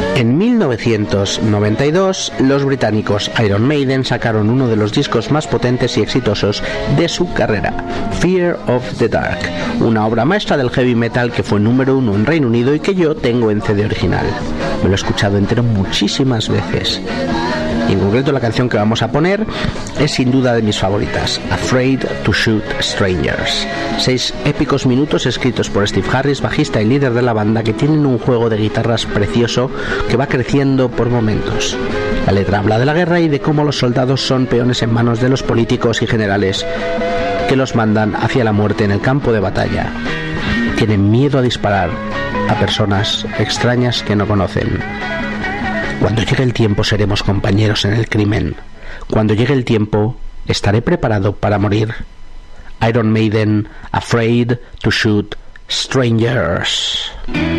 En 1992, los británicos Iron Maiden sacaron uno de los discos más potentes y exitosos de su carrera, Fear of the Dark, una obra maestra del heavy metal que fue número 1 en Reino Unido y que yo tengo en CD original. Me lo he escuchado entero muchísimas veces. Y en concreto la canción que vamos a poner es sin duda de mis favoritas, Afraid to Shoot Strangers. 6 épicos minutos escritos por Steve Harris, bajista y líder de la banda, que tienen un juego de guitarras precioso que va creciendo por momentos. La letra habla de la guerra y de cómo los soldados son peones en manos de los políticos y generales que los mandan hacia la muerte en el campo de batalla. Tienen miedo a disparar a personas extrañas que no conocen. Cuando llegue el tiempo seremos compañeros en el crimen. Cuando llegue el tiempo estaré preparado para morir. Iron Maiden, Afraid to Shoot Strangers.